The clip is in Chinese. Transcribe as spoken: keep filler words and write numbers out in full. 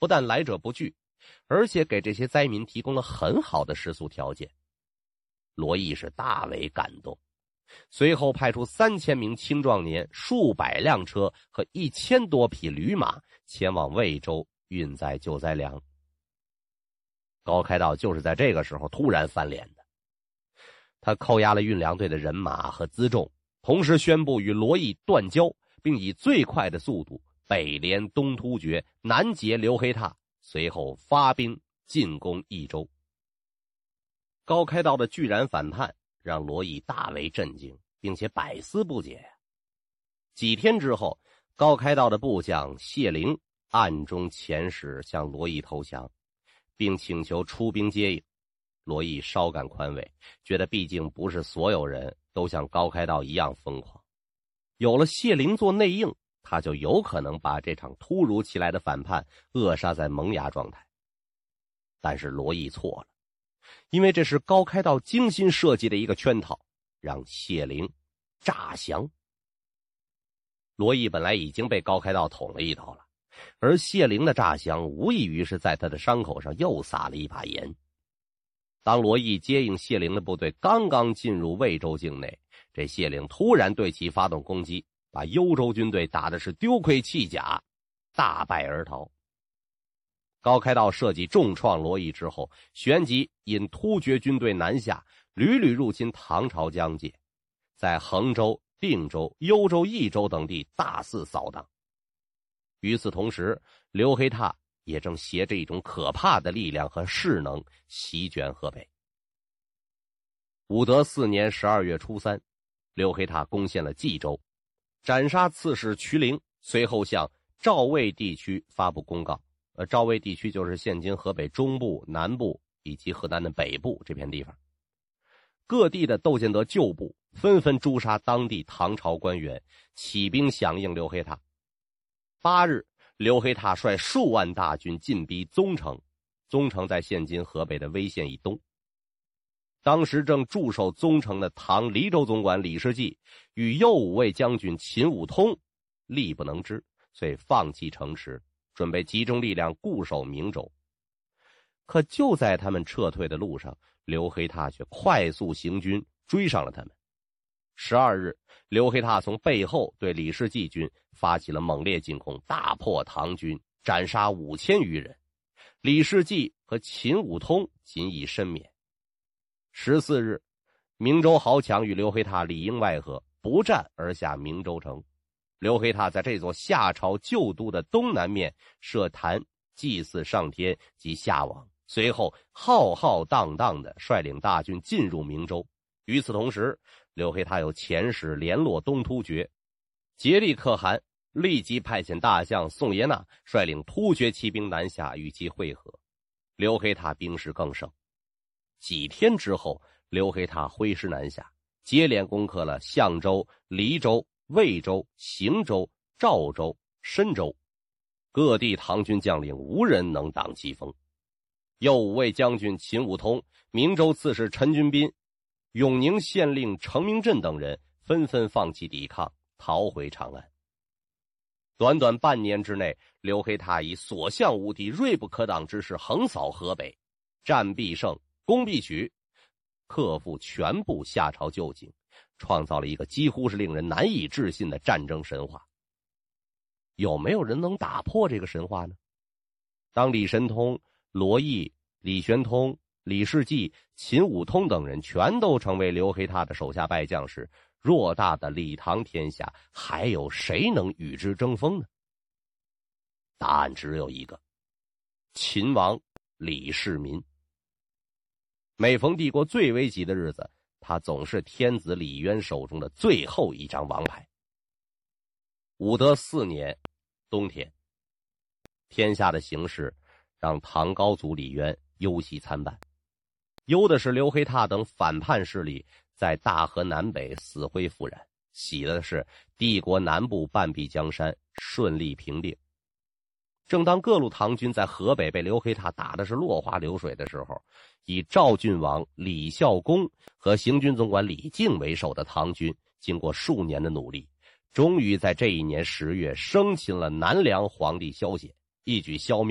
不但来者不拒，而且给这些灾民提供了很好的食宿条件。罗毅是大为感动，随后派出三千名青壮年、数百辆车和一千多匹驴马前往魏州运载救灾粮。高开道就是在这个时候突然翻脸的，他扣押了运粮队的人马和辎重，同时宣布与罗毅断交，并以最快的速度北连东突厥，南截刘黑闼，随后发兵进攻益州。高开道的居然反叛让罗毅大为震惊，并且百思不解。几天之后，高开道的部将谢灵暗中遣使向罗毅投降，并请求出兵接应。罗毅稍感宽慰，觉得毕竟不是所有人都像高开道一样疯狂，有了谢灵做内应，他就有可能把这场突如其来的反叛扼杀在萌芽状态。但是罗毅错了，因为这是高开道精心设计的一个圈套，让谢灵诈降。罗毅本来已经被高开道捅了一刀了，而谢灵的诈降无异于是在他的伤口上又撒了一把盐。当罗毅接应谢灵的部队刚刚进入魏州境内，这谢灵突然对其发动攻击，把幽州军队打的是丢盔弃甲，大败而逃。高开道设计重创罗毅之后，旋即引突厥军队南下，屡屡入侵唐朝疆界，在衡州、定州、幽州、益州等地大肆扫荡。与此同时，刘黑闼也正携着一种可怕的力量和势能席卷河北。武德四年十二月初三，刘黑闼攻陷了冀州，斩杀刺史瞿灵，随后向赵魏地区发布公告。呃，赵魏地区就是现今河北中部、南部以及河南的北部这片地方。各地的窦建德旧部纷纷诛杀当地唐朝官员，起兵响应刘黑闼。八日，刘黑闼率数万大军进逼宗城，宗城在现今河北的威县以东。当时正驻守宗城的唐黎州总管李世继与右武卫将军秦武通力不能支，遂放弃城池，准备集中力量固守明州。可就在他们撤退的路上，刘黑闼却快速行军追上了他们。十二日，刘黑闼从背后对李世继军发起了猛烈进攻，大破唐军，斩杀五千余人。李世继和秦武通仅以身免。十四日，明州豪强与刘黑闼里应外合，不战而下明州城。刘黑闼在这座夏朝旧都的东南面设坛祭祀上天及夏王，随后浩浩荡荡地率领大军进入明州。与此同时，刘黑闼又遣使联络东突厥，竭力可汗立即派遣大将宋耶纳率领突厥骑兵南下与其会合。刘黑闼兵势更盛。几天之后，刘黑闼挥师南下，接连攻克了象州、黎州、魏州、邢州、赵州、申州，各地唐军将领无人能挡其锋。右武卫将军秦武通、明州刺史陈君斌、永宁县令程明镇等人纷纷放弃抵抗，逃回长安。短短半年之内，刘黑闼以所向无敌、锐不可挡之势横扫河北，战必胜，攻必取，克服全部夏朝旧境，创造了一个几乎是令人难以置信的战争神话。有没有人能打破这个神话呢？当李神通、罗毅、李玄通、李世继、秦武通等人全都成为刘黑闼的手下败将时，偌大的李唐天下还有谁能与之争锋呢？答案只有一个：秦王李世民。每逢帝国最危急的日子，他总是天子李渊手中的最后一张王牌。武德四年冬天，天下的形势让唐高祖李渊忧喜参半。忧的是刘黑闼等反叛势力在大河南北死灰复燃，喜的是帝国南部半壁江山顺利平定。正当各路唐军在河北被刘黑闼打的是落花流水的时候，以赵郡王李孝恭和行军总管李靖为首的唐军经过数年的努力，终于在这一年十月生擒了南梁皇帝萧显，一举消灭